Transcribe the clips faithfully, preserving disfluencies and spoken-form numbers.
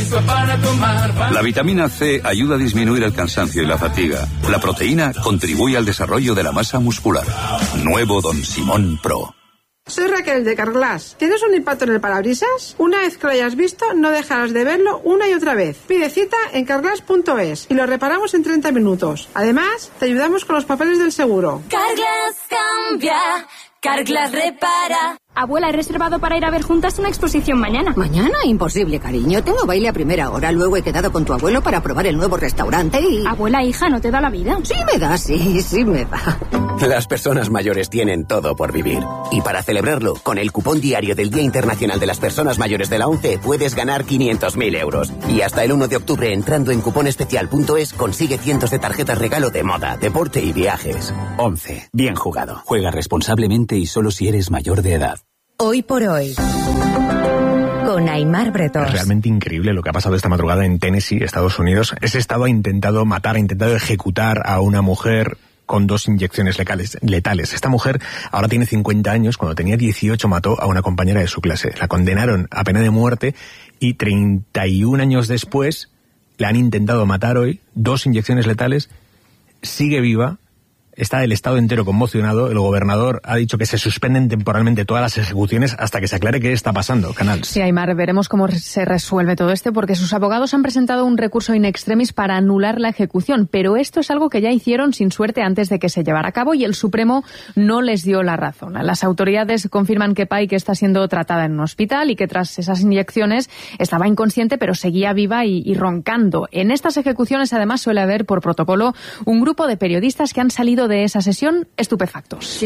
para tomar. La vitamina C ayuda a disminuir el cansancio y la fatiga. La proteína contribuye al desarrollo de la masa muscular. Nuevo Don Simón Pro. Soy Raquel de Carglass. ¿Tienes un impacto en el parabrisas? Una vez que lo hayas visto, no dejarás de verlo una y otra vez. Pide cita en carglass punto es y lo reparamos en treinta minutos. Además, te ayudamos con los papeles del seguro. Carglass cambia, Carglass repara. Abuela, he reservado para ir a ver juntas una exposición mañana. ¿Mañana? Imposible, cariño. Tengo baile a primera hora. Luego he quedado con tu abuelo para probar el nuevo restaurante y... Abuela, hija, ¿no te da la vida? Sí me da, sí, sí me da. Las personas mayores tienen todo por vivir. Y para celebrarlo, con el cupón diario del Día Internacional de las Personas Mayores de la ONCE puedes ganar quinientos mil euros. Y hasta el uno de octubre, entrando en cuponespecial punto es, consigue cientos de tarjetas regalo de moda, deporte y viajes. ONCE. Bien jugado. Juega responsablemente y solo si eres mayor de edad. Hoy por hoy, con Aimar Bretós. Es realmente increíble lo que ha pasado esta madrugada en Tennessee, Estados Unidos. Ese estado ha intentado matar, ha intentado ejecutar a una mujer con dos inyecciones letales, letales. Esta mujer ahora tiene cincuenta años, cuando tenía dieciocho mató a una compañera de su clase. La condenaron a pena de muerte y treinta y un años después la han intentado matar hoy, dos inyecciones letales, sigue viva. Está el Estado entero conmocionado. El gobernador ha dicho que se suspenden temporalmente todas las ejecuciones hasta que se aclare qué está pasando. Canal. Sí, Aimar, veremos cómo se resuelve todo esto, porque sus abogados han presentado un recurso in extremis para anular la ejecución, pero esto es algo que ya hicieron sin suerte antes de que se llevara a cabo y el Supremo no les dio la razón. Las autoridades confirman que Pike está siendo tratada en un hospital y que tras esas inyecciones estaba inconsciente, pero seguía viva y, y roncando. En estas ejecuciones, además, suele haber por protocolo un grupo de periodistas que han salido de esa sesión estupefactos.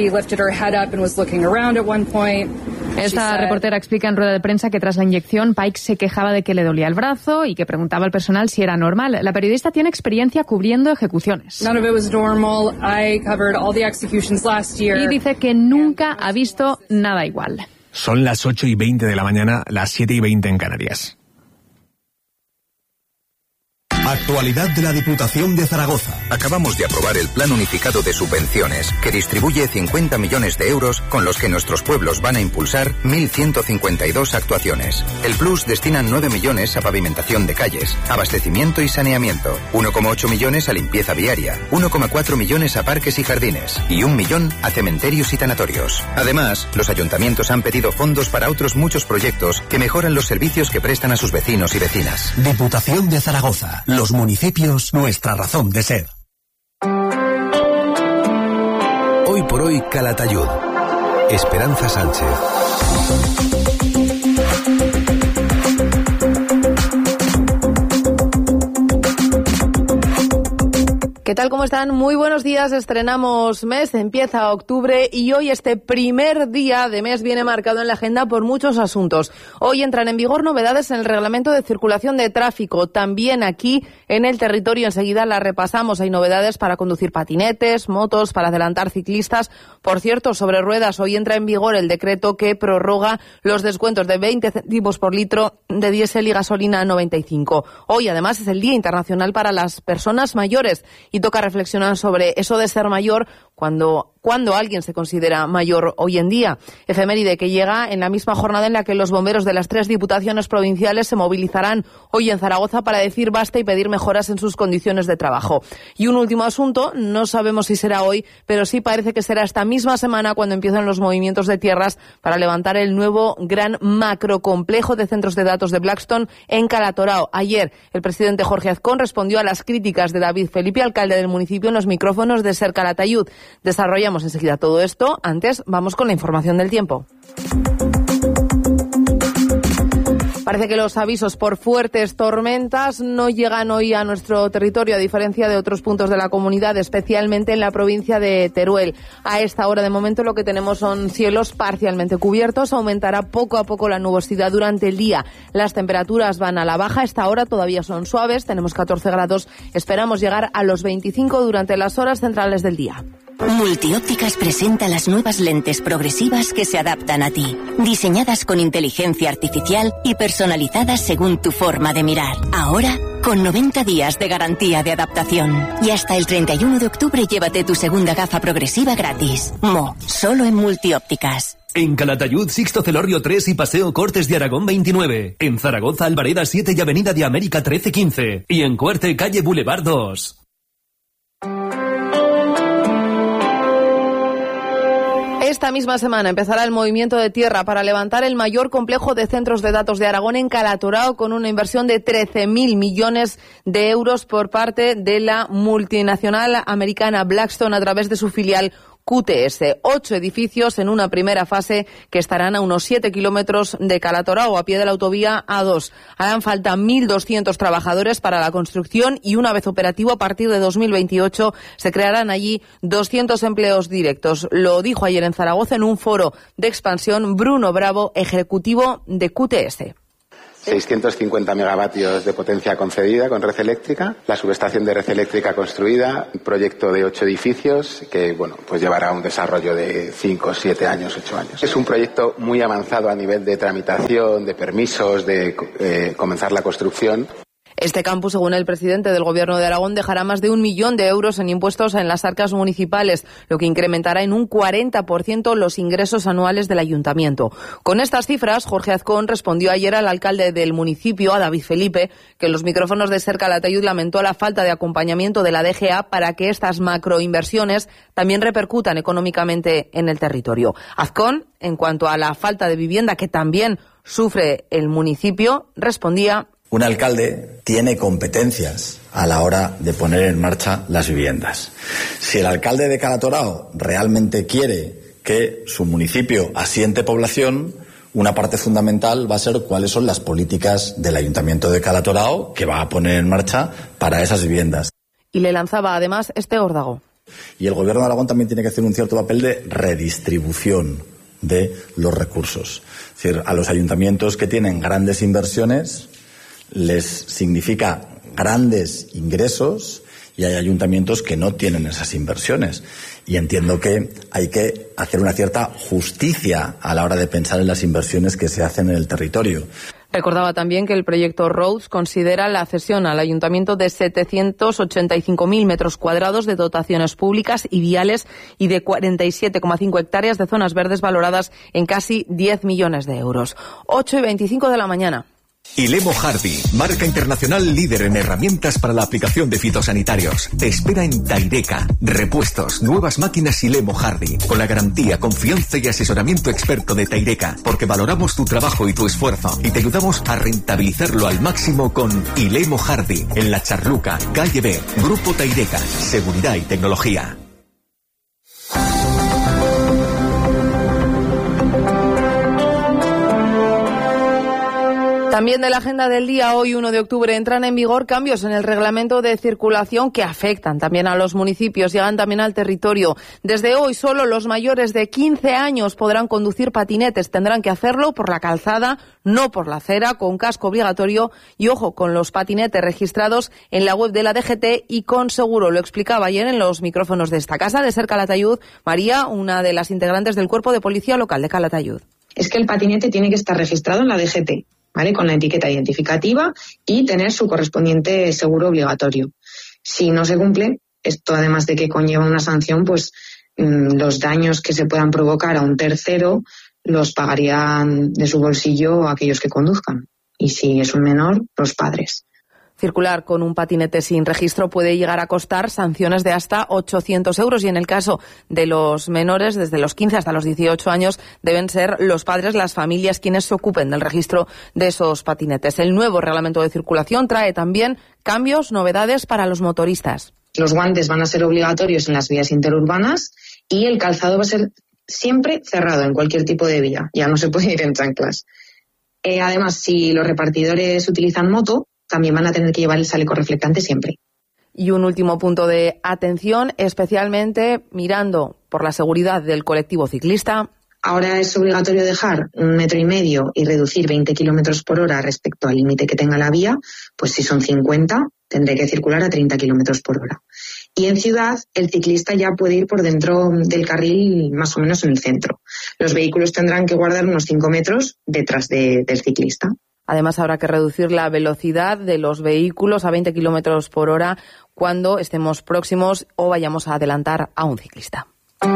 Esta reportera explica en rueda de prensa que tras la inyección Pike se quejaba de que le dolía el brazo y que preguntaba al personal si era normal. La periodista tiene experiencia cubriendo ejecuciones. Y dice que nunca ha visto nada igual. Son las ocho y veinte de la mañana, las siete y veinte en Canarias. Actualidad de la Diputación de Zaragoza. Acabamos de aprobar el Plan Unificado de Subvenciones, que distribuye cincuenta millones de euros con los que nuestros pueblos van a impulsar mil ciento cincuenta y dos actuaciones. El Plus destina nueve millones a pavimentación de calles, abastecimiento y saneamiento, uno coma ocho millones a limpieza viaria, uno coma cuatro millones a parques y jardines y un millón a cementerios y tanatorios. Además, los ayuntamientos han pedido fondos para otros muchos proyectos que mejoran los servicios que prestan a sus vecinos y vecinas. Diputación de Zaragoza. Los municipios, nuestra razón de ser. Hoy por hoy, Calatayud. Esperanza Sánchez. ¿Qué tal? ¿Cómo están? Muy buenos días. Estrenamos mes, empieza octubre y hoy este primer día de mes viene marcado en la agenda por muchos asuntos. Hoy entran en vigor novedades en el reglamento de circulación de tráfico. También aquí en el territorio enseguida la repasamos. Hay novedades para conducir patinetes, motos, para adelantar ciclistas. Por cierto, sobre ruedas, hoy entra en vigor el decreto que prorroga los descuentos de veinte céntimos por litro de diésel y gasolina a noventa y cinco. Hoy además es el Día Internacional para las Personas Mayores y toca reflexionar sobre eso de ser mayor cuando, cuando alguien se considera mayor hoy en día. Efeméride que llega en la misma jornada en la que los bomberos de las tres diputaciones provinciales se movilizarán hoy en Zaragoza para decir basta y pedir mejoras en sus condiciones de trabajo. Y un último asunto, no sabemos si será hoy, pero sí parece que será esta misma semana cuando empiezan los movimientos de tierras para levantar el nuevo gran macrocomplejo de centros de datos de Blackstone en Calatorao. Ayer el presidente Jorge Azcón respondió a las críticas de David Felipe, alcalde del municipio, en los micrófonos de Ser Calatayud. Desarrollamos enseguida todo esto. Antes, vamos con la información del tiempo. Parece que los avisos por fuertes tormentas no llegan hoy a nuestro territorio, a diferencia de otros puntos de la comunidad, especialmente en la provincia de Teruel. A esta hora, de momento, lo que tenemos son cielos parcialmente cubiertos. Aumentará poco a poco la nubosidad durante el día. Las temperaturas van a la baja. A esta hora todavía son suaves. Tenemos catorce grados. Esperamos llegar a los veinticinco durante las horas centrales del día. Multiópticas presenta las nuevas lentes progresivas que se adaptan a ti, diseñadas con inteligencia artificial y personalizadas según tu forma de mirar. Ahora, con noventa días de garantía de adaptación. Y hasta el treinta y uno de octubre llévate tu segunda gafa progresiva gratis. Mo, solo en Multiópticas. En Calatayud, Sixto Celorrio tres y Paseo Cortes de Aragón veintinueve. En Zaragoza, Albareda siete y Avenida de América trece quince. Y en Cuerte, calle Boulevard dos. Esta misma semana empezará el movimiento de tierra para levantar el mayor complejo de centros de datos de Aragón en Calatorao, con una inversión de trece mil millones de euros por parte de la multinacional americana Blackstone a través de su filial Q T S. Ocho edificios en una primera fase que estarán a unos siete kilómetros de Calatorao, a pie de la autovía A dos. Harán falta mil doscientos trabajadores para la construcción y una vez operativo a partir de dos mil veintiocho se crearán allí doscientos empleos directos. Lo dijo ayer en Zaragoza en un foro de expansión Bruno Bravo, ejecutivo de Q T S. seiscientos cincuenta megavatios de potencia concedida con red eléctrica, la subestación de red eléctrica construida, un proyecto de ocho edificios que, bueno, pues llevará un desarrollo de cinco, siete años, ocho años. Es un proyecto muy avanzado a nivel de tramitación, de permisos, de eh, comenzar la construcción. Este campus, según el presidente del Gobierno de Aragón, dejará más de un millón de euros en impuestos en las arcas municipales, lo que incrementará en un cuarenta por ciento los ingresos anuales del ayuntamiento. Con estas cifras, Jorge Azcón respondió ayer al alcalde del municipio, a David Felipe, que en los micrófonos de Ser Calatayud lamentó la falta de acompañamiento de la D G A para que estas macroinversiones también repercutan económicamente en el territorio. Azcón, en cuanto a la falta de vivienda que también sufre el municipio, respondía: un alcalde tiene competencias a la hora de poner en marcha las viviendas. Si el alcalde de Calatorao realmente quiere que su municipio asiente población, una parte fundamental va a ser cuáles son las políticas del Ayuntamiento de Calatorao que va a poner en marcha para esas viviendas. Y le lanzaba además este órdago. Y el Gobierno de Aragón también tiene que hacer un cierto papel de redistribución de los recursos. Es decir, a los ayuntamientos que tienen grandes inversiones les significa grandes ingresos y hay ayuntamientos que no tienen esas inversiones. Y entiendo que hay que hacer una cierta justicia a la hora de pensar en las inversiones que se hacen en el territorio. Recordaba también que el proyecto Roads considera la cesión al ayuntamiento de setecientos ochenta y cinco mil metros cuadrados de dotaciones públicas y viales y de cuarenta y siete coma cinco hectáreas de zonas verdes valoradas en casi diez millones de euros. ocho y veinticinco de la mañana. Ilemo Hardy, marca internacional líder en herramientas para la aplicación de fitosanitarios. Te espera en Taireca. Repuestos, nuevas máquinas Ilemo Hardy, con la garantía, confianza y asesoramiento experto de Taireca, porque valoramos tu trabajo y tu esfuerzo y te ayudamos a rentabilizarlo al máximo con Ilemo Hardy, en La Charluca, calle B, Grupo Taireca, seguridad y tecnología. También de la agenda del día, hoy uno de octubre entran en vigor cambios en el reglamento de circulación que afectan también a los municipios, llegan también al territorio. Desde hoy solo los mayores de quince años podrán conducir patinetes, tendrán que hacerlo por la calzada, no por la acera, con casco obligatorio y ojo con los patinetes registrados en la web de la D G T y con seguro. Lo explicaba ayer en los micrófonos de esta casa de Ser Calatayud, María, una de las integrantes del Cuerpo de Policía Local de Calatayud. Es que el patinete tiene que estar registrado en la D G T. ¿Vale? Con la etiqueta identificativa y tener su correspondiente seguro obligatorio. Si no se cumple, esto además de que conlleva una sanción, pues mmm, los daños que se puedan provocar a un tercero los pagarían de su bolsillo aquellos que conduzcan. Y si es un menor, los padres. Circular con un patinete sin registro puede llegar a costar sanciones de hasta ochocientos euros y en el caso de los menores, desde los quince hasta los dieciocho años, deben ser los padres, las familias, quienes se ocupen del registro de esos patinetes. El nuevo reglamento de circulación trae también cambios, novedades para los motoristas. Los guantes van a ser obligatorios en las vías interurbanas y el calzado va a ser siempre cerrado en cualquier tipo de vía. Ya no se puede ir en chanclas. Eh, además, si los repartidores utilizan moto, también van a tener que llevar el chaleco reflectante siempre. Y un último punto de atención, especialmente mirando por la seguridad del colectivo ciclista. Ahora es obligatorio dejar un metro y medio y reducir veinte kilómetros por hora respecto al límite que tenga la vía. Pues si son cincuenta, tendré que circular a treinta kilómetros por hora. Y en ciudad, el ciclista ya puede ir por dentro del carril más o menos en el centro. Los vehículos tendrán que guardar unos cinco metros detrás de, del ciclista. Además, habrá que reducir la velocidad de los vehículos a veinte kilómetros por hora cuando estemos próximos o vayamos a adelantar a un ciclista.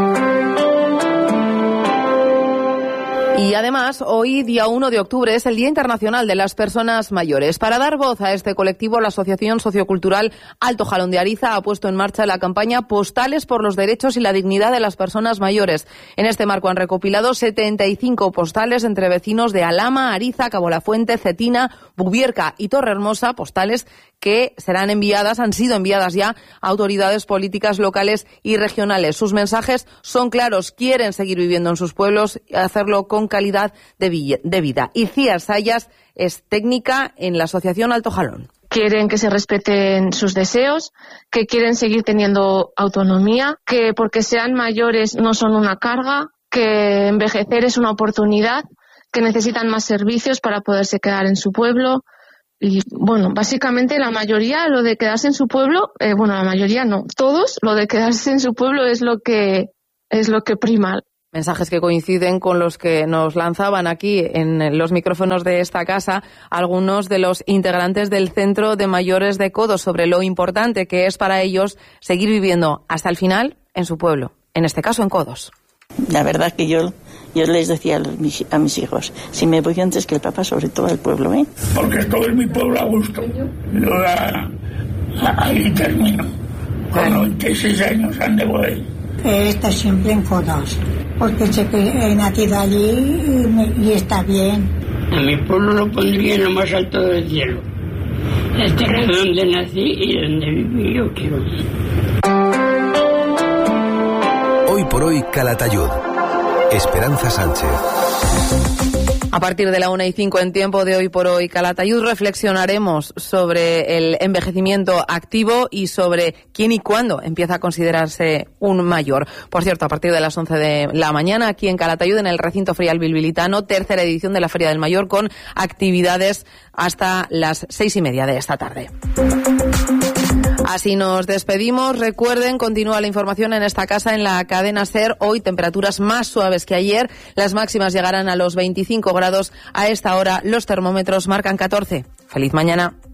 Y además, hoy, día uno de octubre, es el Día Internacional de las Personas Mayores. Para dar voz a este colectivo, la Asociación Sociocultural Alto Jalón de Ariza ha puesto en marcha la campaña Postales por los Derechos y la Dignidad de las Personas Mayores. En este marco han recopilado setenta y cinco postales entre vecinos de Alhama, Ariza, Cabo La Fuente, Cetina, Bubierca y Torrehermosa, postales que serán enviadas, han sido enviadas ya a autoridades políticas locales y regionales. Sus mensajes son claros, quieren seguir viviendo en sus pueblos y hacerlo con calidad de vida. Icía Sayas es técnica en la Asociación Alto Jalón. Quieren que se respeten sus deseos, que quieren seguir teniendo autonomía, que porque sean mayores no son una carga, que envejecer es una oportunidad, que necesitan más servicios para poderse quedar en su pueblo. Y bueno, básicamente la mayoría, lo de quedarse en su pueblo, eh, bueno, la mayoría no, todos, lo de quedarse en su pueblo es lo que es lo que prima. Mensajes que coinciden con los que nos lanzaban aquí en los micrófonos de esta casa algunos de los integrantes del Centro de Mayores de Codos sobre lo importante que es para ellos seguir viviendo hasta el final en su pueblo, en este caso en Codos. La verdad que yo, yo les decía a mis, a mis hijos, si me voy antes que el papá, sobre todo al pueblo, ¿eh? Porque estoy en mi pueblo a gusto. Yo a, a, ahí termino. Con noventa y seis años ande por ahí. He estado siempre en Codos, porque sé que he nacido allí y, me, y está bien. A mi pueblo lo pondría en lo más alto del cielo. La tierra donde nací y donde viví yo quiero. Hoy por hoy, Calatayud. Esperanza Sánchez. A partir de la una y cinco en tiempo de Hoy por Hoy Calatayud reflexionaremos sobre el envejecimiento activo y sobre quién y cuándo empieza a considerarse un mayor. Por cierto, a partir de las once de la mañana aquí en Calatayud, en el recinto ferial bilbilitano, tercera edición de la Feria del Mayor con actividades hasta las seis y media de esta tarde. Así nos despedimos. Recuerden, continúa la información en esta casa, en la cadena SER. Hoy temperaturas más suaves que ayer. Las máximas llegarán a los veinticinco grados. A esta hora los termómetros marcan catorce. Feliz mañana.